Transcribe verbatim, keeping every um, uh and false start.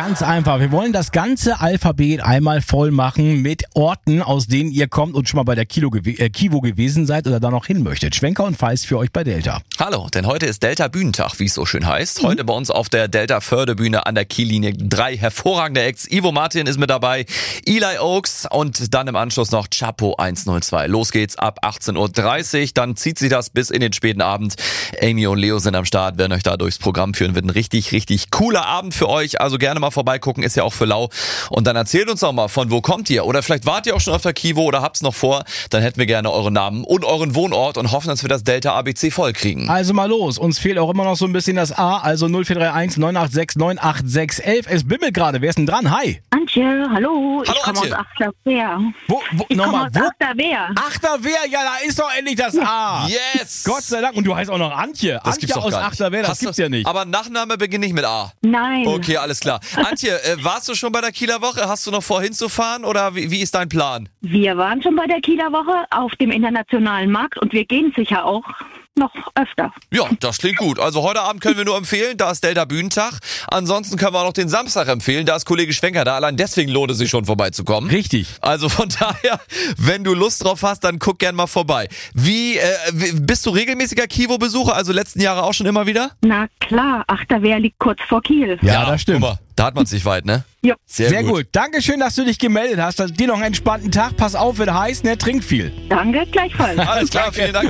Ganz einfach. Wir wollen das ganze Alphabet einmal voll machen mit Orten, aus denen ihr kommt und schon mal bei der Kilo gew- äh, Kivo gewesen seid oder da noch hin möchtet. Schwenker und Feist für euch bei Delta. Hallo, denn heute ist Delta Bühnentag, wie es so schön heißt. Heute bei uns auf der Delta Förderbühne an der Kiellinie drei hervorragende Acts. Ivo Martin ist mit dabei, Eli Oaks und dann im Anschluss noch Chapo hundertzwei. Los geht's ab achtzehn Uhr dreißig, dann zieht sich das bis in den späten Abend. Amy und Leo sind am Start, werden euch da durchs Programm führen. Wird ein richtig, richtig cooler Abend für euch. Also gerne mal vorbeigucken, ist ja auch für lau. Und dann erzählt uns doch mal, von wo kommt ihr? Oder vielleicht wart ihr auch schon auf der Kivo oder habt's noch vor. Dann hätten wir gerne euren Namen und euren Wohnort und hoffen, dass wir das Delta A B C voll kriegen. Also mal los. Uns fehlt auch immer noch so ein bisschen das A. Also null vier drei eins neun acht sechs neun acht sechs eins eins. Es bimmelt gerade. Wer ist denn dran? Hi. Antje, hallo. Hallo, ich komme Antje. aus Achterwehr. Wo, wo, Ich komme nochmal, aus wo? Achterwehr. Achterwehr, ja, da ist doch endlich das A. Yes! Gott sei Dank. Und du heißt auch noch Antje. Das Antje gibt's doch aus gar nicht. Achterwehr, das Hast gibt's du- ja nicht. Aber Nachname beginnt nicht mit A. Nein. Okay, alles klar. Antje, äh, warst du schon bei der Kieler Woche? Hast du noch vor hinzufahren oder wie, wie ist dein Plan? Wir waren schon bei der Kieler Woche auf dem internationalen Markt und wir gehen sicher auch noch öfter. Ja, das klingt gut. Also heute Abend können wir nur empfehlen, da ist Delta Bühnentag. Ansonsten können wir auch noch den Samstag empfehlen, da ist Kollege Schwenker da. Allein deswegen lohnt es sich schon vorbeizukommen. Richtig. Also von daher, wenn du Lust drauf hast, dann guck gern mal vorbei. Wie, äh, wie- bist du regelmäßiger Kivo-Besucher, also letzten Jahre auch schon immer wieder? Na klar, Achterwehr liegt kurz vor Kiel. Ja, das stimmt. Guck mal, da hat man sich weit, ne? Ja. Sehr, Sehr gut. Dankeschön, dass du dich gemeldet hast. Dir noch einen entspannten Tag. Pass auf, wird heiß, ne? Trink viel. Danke, gleichfalls. Alles klar, vielen Dank.